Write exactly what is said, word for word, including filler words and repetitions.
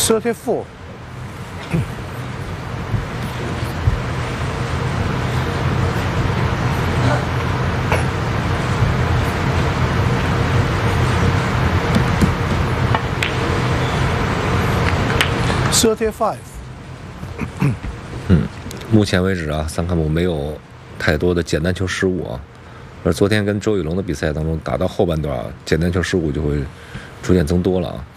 thirty-four. Thirty-five. 嗯，目前为止啊，桑坎姆没有太多的简单球失误啊。而昨天跟周雨龙的比赛当中，打到后半段啊，简单球失误就会逐渐增多了啊。